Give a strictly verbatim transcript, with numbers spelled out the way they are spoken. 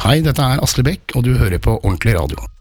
Hei, dette er Asle Bekk, og du hører på Ordentlig Radio.